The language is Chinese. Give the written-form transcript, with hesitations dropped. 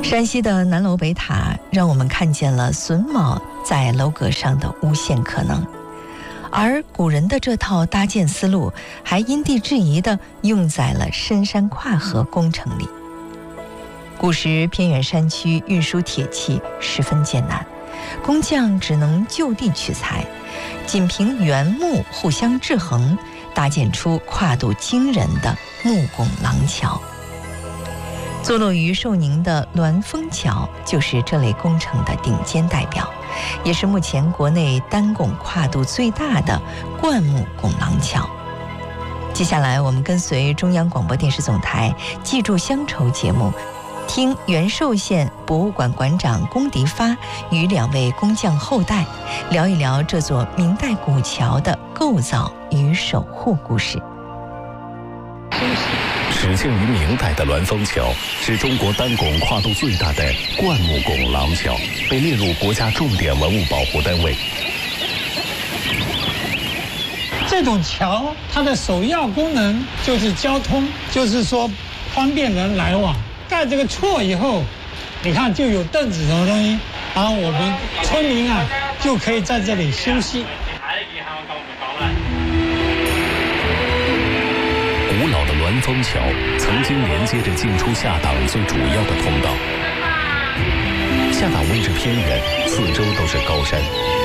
山西的南楼北塔让我们看见了榫卯在楼阁上的无限可能，而古人的这套搭建思路还因地制宜地用在了深山跨河工程里。古时偏远山区运输铁器十分艰难，工匠只能就地取材，仅凭原木互相制衡，搭建出跨度惊人的木拱廊桥。坐落于寿宁的栾峰桥就是这类工程的顶尖代表，也是目前国内单拱跨度最大的灌木拱廊桥。接下来我们跟随中央广播电视总台记住乡愁节目，听元寿县博物馆馆长龚迪发与2位工匠后代聊一聊这座明代古桥的构造与守护故事。 始建于明代的栾峰桥是中国单拱跨度最大的灌木拱廊桥，被列入国家重点文物保护单位。 这种桥它的首要功能就是交通，就是说方便人来往。盖这个错以后，你看就有凳子什么东西，然后我们村民啊就可以在这里休息。 古老的栾峰桥曾经连接着进出下党最主要的通道。下党位置偏远，四周都是高山，